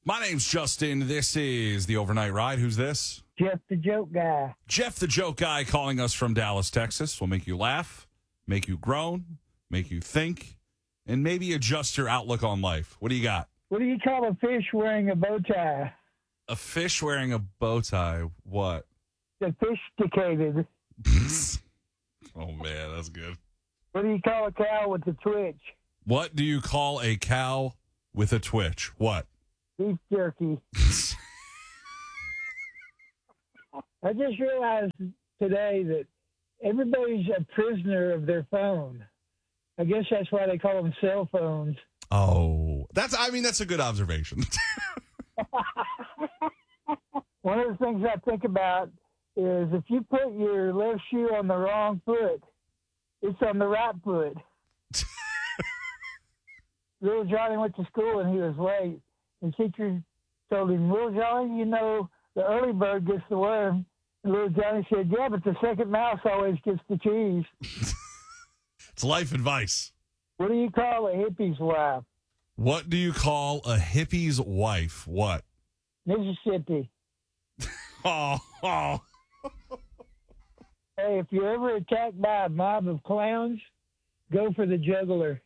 My name's Justin. This is the Overnight Ride. Who's this? Jeff the Joke Guy. Jeff the Joke Guy calling us from Dallas, Texas. Will make you laugh, make you groan, make you think, and maybe adjust your outlook on life. What do you got? What do you call a fish wearing a bow tie? A fish wearing a bow tie. What? Sophisticated. Oh, man, that's good. What do you call a cow with a twitch? What do you call a cow with a twitch? What? Beef jerky. I just realized today that everybody's a prisoner of their phone. I guess that's why they call them cell phones. Oh, that's a good observation. One of the things I think about is if you put your left shoe on the wrong foot, it's on the right foot. Little Johnny went to school and he was late. The teacher told him, "Little Johnny, you know the early bird gets the worm." And little Johnny said, "Yeah, but the second mouse always gets the cheese." It's life advice. What do you call a hippie's wife? What do you call a hippie's wife? What? Mississippi. Oh. Hey, if you're ever attacked by a mob of clowns, go for the juggler.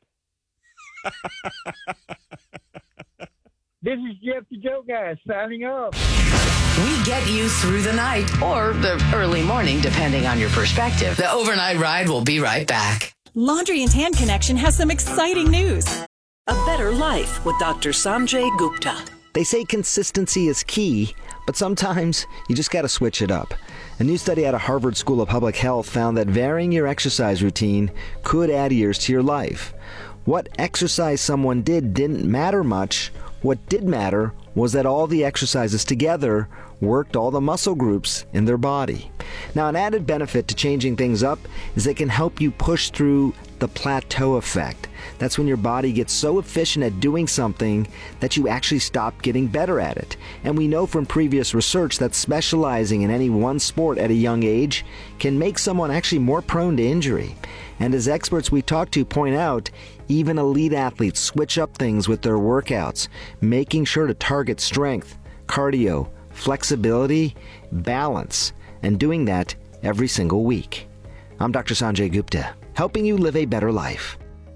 This is Jeff the Joke Guy signing off. We get you through the night or the early morning, depending on your perspective. The Overnight Ride will be right back. Laundry and Tan Connection has some exciting news. A Better Life with Dr. Sanjay Gupta. They say consistency is key, but sometimes you just got to switch it up. A new study out of Harvard School of Public Health found that varying your exercise routine could add years to your life. What exercise someone did didn't matter much. What did matter was that all the exercises together worked all the muscle groups in their body. Now, an added benefit to changing things up is it can help you push through the plateau effect. That's when your body gets so efficient at doing something that you actually stop getting better at it. And we know from previous research that specializing in any one sport at a young age can make someone actually more prone to injury. And as experts we talk to point out, even elite athletes switch up things with their workouts, making sure to target strength, cardio, flexibility, balance, and doing that every single week. I'm Dr. Sanjay Gupta, helping you live a better life.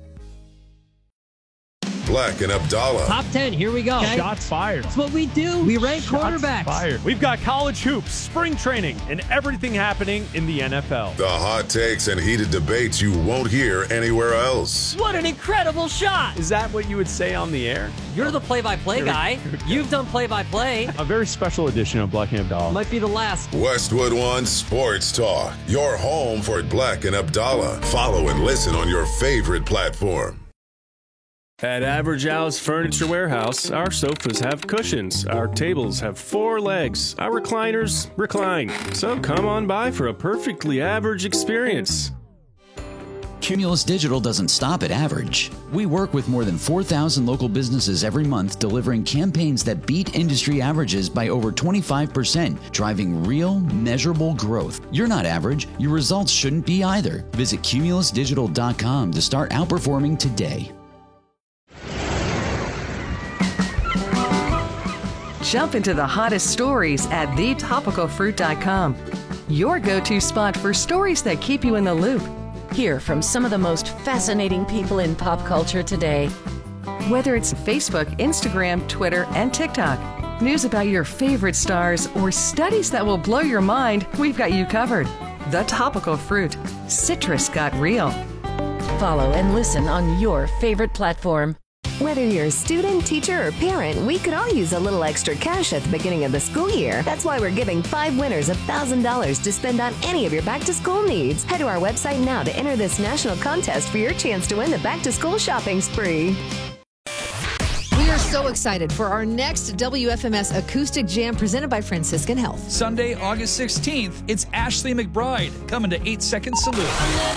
Black and Abdallah. Top 10, here we go. Okay. Shots fired. That's what we do. We rank quarterbacks. Fired. We've got college hoops, spring training, and everything happening in the NFL. The hot takes and heated debates you won't hear anywhere else. What an incredible shot. Is that what you would say on the air? You're the play-by-play guy. You've done play-by-play. A very special edition of Black and Abdallah. Might be the last. Westwood One Sports Talk. Your home for Black and Abdallah. Follow and listen on your favorite platform. At Average Al's Furniture Warehouse, our sofas have cushions, our tables have 4 legs, our recliners recline. So come on by for a perfectly average experience. Cumulus Digital doesn't stop at average. We work with more than 4,000 local businesses every month, delivering campaigns that beat industry averages by over 25%, driving real, measurable growth. You're not average. Your results shouldn't be either. Visit cumulusdigital.com to start outperforming today. Jump into the hottest stories at thetopicalfruit.com. Your go-to spot for stories that keep you in the loop. Hear from some of the most fascinating people in pop culture today. Whether it's Facebook, Instagram, Twitter, and TikTok, news about your favorite stars, or studies that will blow your mind, we've got you covered. The Topical Fruit. Citrus got real. Follow and listen on your favorite platform. Whether you're a student, teacher, or parent, we could all use a little extra cash at the beginning of the school year. That's why we're giving 5 winners $1,000 to spend on any of your back-to-school needs. Head to our website now to enter this national contest for your chance to win the back-to-school shopping spree. We are so excited for our next WFMS Acoustic Jam presented by Franciscan Health. Sunday, August 16th, it's Ashley McBride coming to 8 Second Salute.